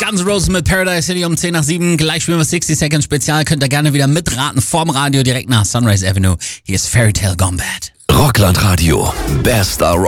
Guns N' Roses mit Paradise City um 10 nach 7. Gleich spielen wir 60 Seconds Spezial. Könnt ihr gerne wieder mitraten vorm Radio direkt nach Sunrise Avenue. Hier ist Fairy Tale Gone Bad. Rockland Radio. Bester Rock.